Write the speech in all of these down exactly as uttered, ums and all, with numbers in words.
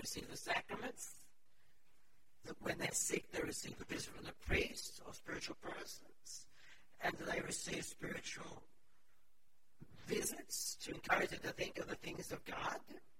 receive the sacraments, that when they're sick, they receive the visit from the priest or spiritual persons, and that they receive spiritual visits to encourage them to think of the things of God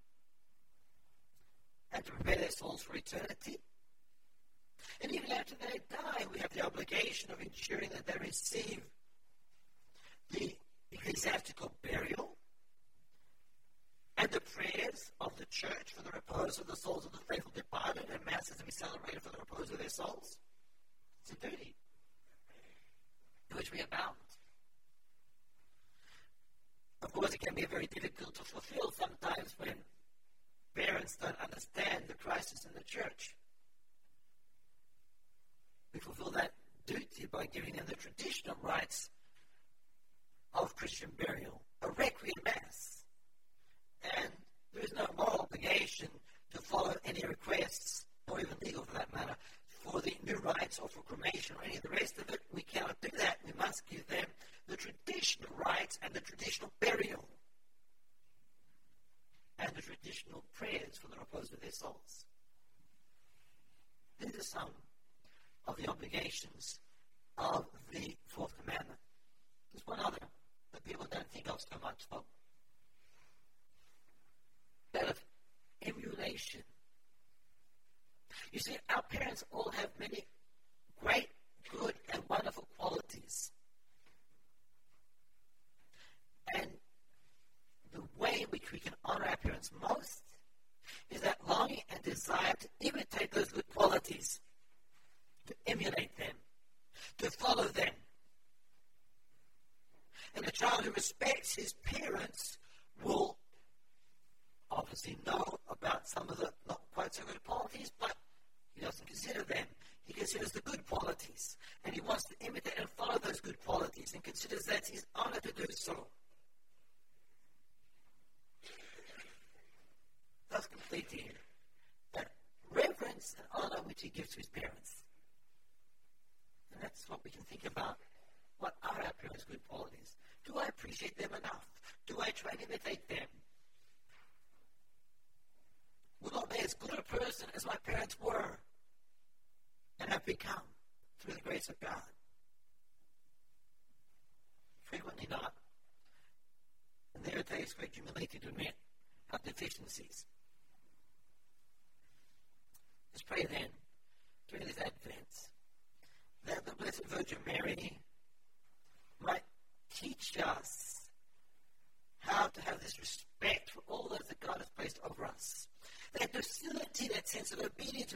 and to prepare their souls for eternity. And even after they die, we have the obligation of ensuring that they receive the ecclesiastical burial and the prayers of the church for the repose of the souls of the faithful departed, and masses to be celebrated for the repose of their souls. It's a duty in which we are bound. Of course, it can be very difficult to fulfill sometimes when parents don't understand the crisis in the church. We fulfill that duty by giving them the traditional rites of Christian burial, a requiem mass. And there is no moral obligation to follow any requests, or even legal for that matter, for the new rites or for cremation or any of the rest of it. We cannot do that. We must give them the traditional rites and the traditional burial and the traditional prayers for the repose of their souls. These are some of the obligations of the fourth commandment. There's one other that people don't think of so much, though. That of emulation. You see, our parents all have many great, good, and wonderful qualities. And the way in which we can honor our parents most is that longing and desire to imitate those good qualities, to emulate them, to follow them. And a child who respects his parents will obviously know about some of the not quite so good qualities, but he doesn't consider them. He considers the good qualities, and he wants to imitate and follow those good qualities, and considers that his honor to do so. Thus completing that reverence and honor which he gives to his parents. And that's what we can think about. What are our parents' good qualities? Do I appreciate them enough? Do I try to imitate them? Will I be as good a person as my parents were and have become through the grace of God? Frequently not. And there it takes great humility to admit our deficiencies. Let's pray then, during this Advent, that the Blessed Virgin Mary might teach us how to have this respect for all those that God has placed over us. That docility, that sense of obedience